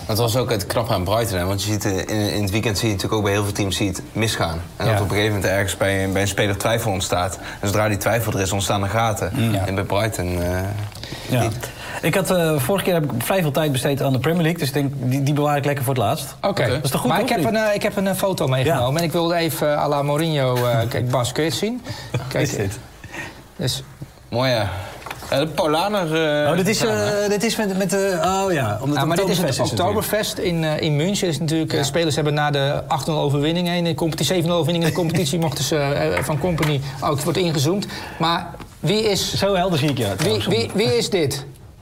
Het was ook het knap aan Brighton, hè? Want je ziet in het weekend zie je natuurlijk ook bij heel veel teams het misgaan. En dat op een gegeven moment ergens bij een speler twijfel ontstaat. En zodra die twijfel er is, ontstaan er gaten. En bij Brighton niet. Ik had, vorige keer heb ik vrij veel tijd besteed aan de Premier League. Dus ik denk, die bewaar ik lekker voor het laatst. Oké. Dat is toch goed? Maar ik heb een foto meegenomen. Ja. En ik wilde even à la Mourinho... kijk, Bas, kun je het zien? Kijk, is dit? Dus, Mooi, ja. De Polaner... dit is met de... Oh ja, omdat maar dit is Oktoberfest het Oktoberfest in München. Is natuurlijk, spelers hebben na de 8-0 overwinning... in de competitie, 7-0 overwinning in de competitie... mochten ze van Company... Oh, het wordt ingezoomd. Maar wie is... Zo helder zie ik je. Wie is dit?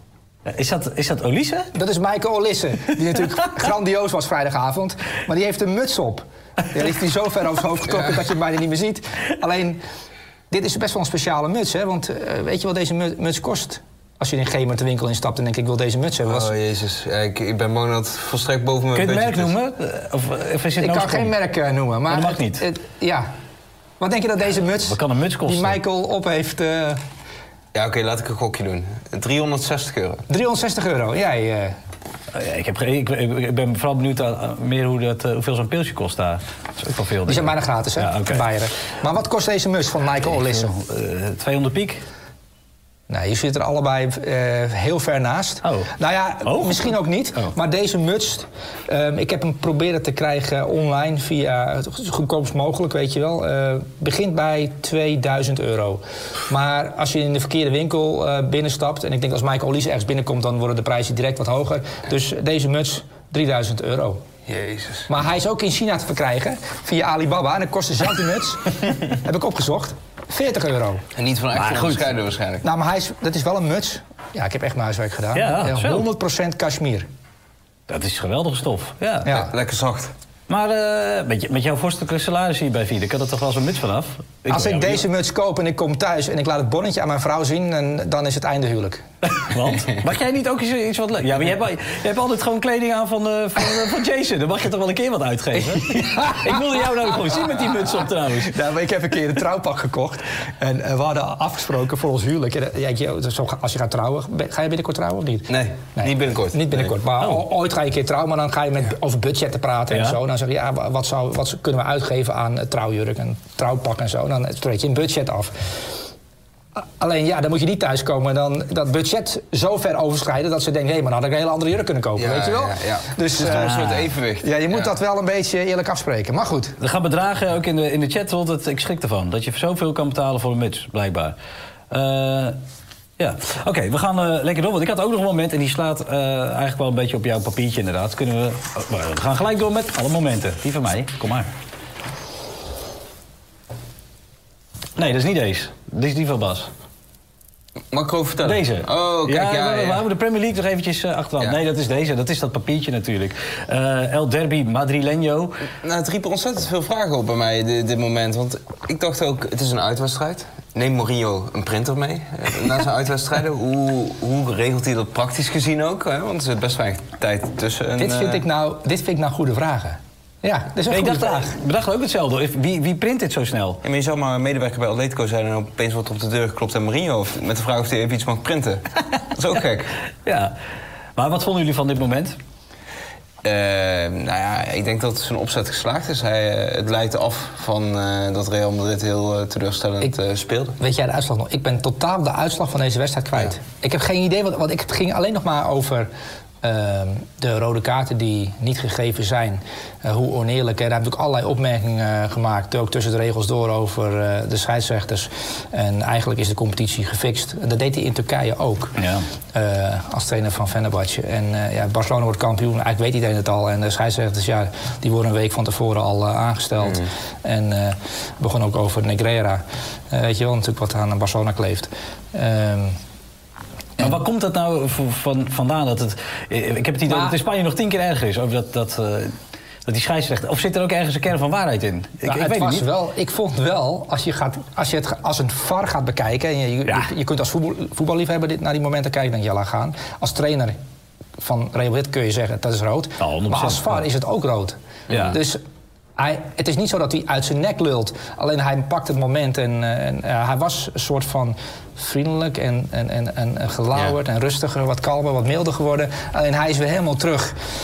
Is dat Olise? Dat is Michael Olisse, die natuurlijk grandioos was vrijdagavond. Maar die heeft een muts op. Die heeft hij zo ver over zijn hoofd getrokken dat je hem bijna niet meer ziet. Alleen, dit is best wel een speciale muts, hè? Want weet je wat deze muts kost? Als je in een gamer de winkel instapt en denk ik wil deze muts hebben. Oh jezus, ja, ik ben Monad volstrekt boven mijn Kun je het merk noemen? Of is het ik kan geen merk noemen. Maar dat mag niet. Ja. Wat denk je dat deze muts, wat kan een muts kosten? Die Michael op heeft... Ja, oké, laat ik een gokje doen. €360. €360, jij... Ik ben vooral benieuwd aan meer hoeveel zo'n pilsje kost daar. Dat is ook wel veel. Die zijn bijna gratis, hè? Ja, okay. Beieren. Maar wat kost deze muts van Michael Olisse? 200 piek. Nou, je zit er allebei heel ver naast. Oh. Nou ja, misschien ook niet. Oh. Maar deze muts, ik heb hem proberen te krijgen online via het goedkoopst mogelijk, weet je wel. Begint bij €2000. Maar als je in de verkeerde winkel binnenstapt... en ik denk als Michael Olise ergens binnenkomt... dan worden de prijzen direct wat hoger. Dus deze muts, €3000. Jezus. Maar hij is ook in China te verkrijgen via Alibaba. En dat kost dezelfde muts, heb ik opgezocht, €40. En niet van echt onderscheiden waarschijnlijk. Nou, maar dat is wel een muts. Ja, ik heb echt mijn huiswerk gedaan. Ja, 100% cashmere. Dat is geweldige stof. Ja. Lekker zacht. Maar met jouw vorstelijke salaris hier bij Vida, kan er toch wel zo'n muts vanaf? Als ik deze muts koop en ik kom thuis en ik laat het bonnetje aan mijn vrouw zien... dan is het einde huwelijk. Want? Mag jij niet ook iets wat leuk? Ja, maar je hebt altijd gewoon kleding aan van Jason. Dan mag je toch wel een keer wat uitgeven? Ja. Ik wilde jou nou gewoon zien met die muts op trouwens. Ja, maar ik heb een keer een trouwpak gekocht. En we hadden afgesproken voor ons huwelijk. Als je gaat trouwen, ga je binnenkort trouwen of niet? Nee, niet binnenkort. Niet binnenkort, maar ooit ga je een keer trouwen. Maar dan ga je over budgetten praten en zo. Dan zeg je, ja, wat kunnen we uitgeven aan trouwjurk en trouwpak en zo. Dan spreek je een budget af. Alleen ja, dan moet je niet thuiskomen en dan dat budget zo ver overschrijden... dat ze denken, hé, maar dan had ik een hele andere jurk kunnen kopen, weet je wel? Ja. Dus het is een soort evenwicht. Ja, je moet dat wel een beetje eerlijk afspreken, maar goed. Er gaan bedragen, ook in de chat, ik schrik ervan. Dat je zoveel kan betalen voor een muts, blijkbaar. Ja, oké, we gaan lekker door. Want ik had ook nog een moment en die slaat eigenlijk wel een beetje op jouw papiertje inderdaad. We gaan gelijk door met alle momenten. Die van mij, kom maar. Nee, dat is niet deze. Dit is die van Bas. Mag ik over vertellen? Deze. Oh, kijk, we houden de Premier League nog eventjes achteraan. Ja. Nee, dat is deze. Dat is dat papiertje natuurlijk. El Derby Madrileño. Nou, het riep ontzettend veel vragen op bij mij dit moment. Want ik dacht ook, het is een uitwedstrijd. Neemt Mourinho een printer mee na zijn uitwedstrijden? Hoe regelt hij dat praktisch gezien ook? Hè? Want er zit best weinig tijd tussen. Dit vind ik nou goede vragen. Ja, dat is een goede vraag. Ik bedacht ook hetzelfde. Wie print dit zo snel? Ja, maar je zou maar medewerker bij Atletico zijn... en opeens wordt er op de deur geklopt en Mourinho... met de vraag of hij even iets mag printen. Dat is ook gek. Ja. Maar wat vonden jullie van dit moment? Nou ja, ik denk dat zijn opzet geslaagd is. Het leidt af van dat Real Madrid heel teleurstellend speelde. Weet jij de uitslag nog? Ik ben totaal de uitslag van deze wedstrijd kwijt. Ja. Ik heb geen idee, want het ging alleen nog maar over... de rode kaarten die niet gegeven zijn, hoe oneerlijk. Daar hebben we ook allerlei opmerkingen gemaakt, ook tussen de regels door over de scheidsrechters. En eigenlijk is de competitie gefixt. Dat deed hij in Turkije ook, als trainer van Fenerbahce. En Barcelona wordt kampioen, eigenlijk weet iedereen het al. En de scheidsrechters, die worden een week van tevoren al aangesteld. En we begonnen ook over Negreira, weet je wel, natuurlijk wat aan Barcelona kleeft. Maar waar komt dat nou vandaan? Ik heb het idee dat het in Spanje nog 10 keer erger is over dat die scheidsrechter. Of zit er ook ergens een kern van waarheid in? Ik vond wel, als je het als een VAR gaat bekijken... en je kunt als voetballiefhebber naar die momenten kijken en denk je, gaan. Als trainer van Real Madrid kun je zeggen, dat is rood. Maar als VAR is het ook rood. Ja. Dus... het is niet zo dat hij uit zijn nek lult. Alleen hij pakt het moment en hij was een soort van vriendelijk en gelauwerd en rustiger, wat kalmer, wat milder geworden. Alleen hij is weer helemaal terug